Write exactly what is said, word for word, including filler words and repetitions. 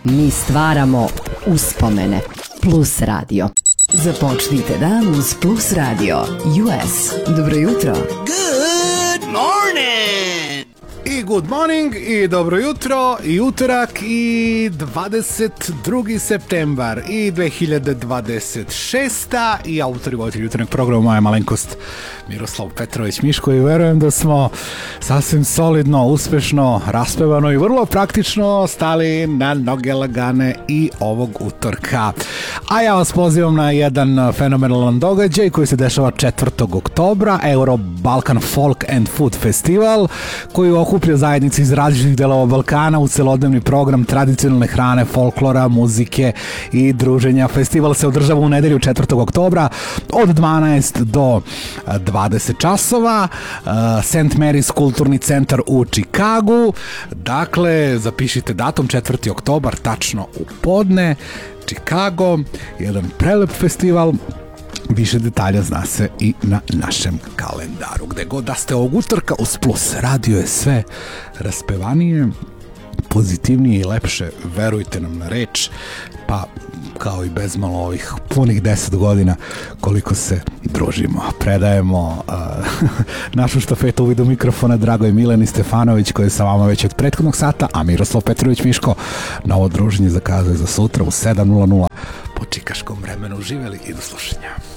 Mi stvaramo uspomene. Plus radio. Započnite dan uz Plus radio. U S. Dobro jutro. Good morning! I good morning, i dobro jutro, i utorak, i dvadeset drugi septembar, i dve hiljade dvadeset šesta. I autor i voditelj jutarnjeg programa moja malenkost Miroslav Petrović Miško, i verujem da smo sasvim solidno, uspešno, raspevano i vrlo praktično stali na noge lagane i ovog utorka. A ja vas pozivam na jedan fenomenalan događaj koji se dešava četvrtog oktobra, Euro Balkan Folk and Food Festival, koji okuplja zajednice iz različitih delova Balkana u celodnevni program tradicionalne hrane, folklora, muzike i druženja. Festival se održava u nedelju četvrtog oktobra od dvanaest do dvadeset časova. Saint Mary's kulturni centar u Čikagu. Dakle, zapišite datum četvrti oktobar, tačno u podne. Čikago, jedan prelep festival. Više detalja zna se i na našem kalendaru. Gde god da ste ovog utorka uz Plus radio je sve raspevanije, pozitivnije i lepše. Verujte nam na reč, pa kao i bezmalo ovih punih deset godina koliko se družimo. Predajemo uh, našu štafetu u vidu mikrofona Dragoj Mileni Stefanović, koji je sa vama već od prethodnog sata, a Miroslav Petrović Miško novo druženje zakazuje za sutra u sedam nula nula po čikaškom vremenu. Živeli i do slušanja.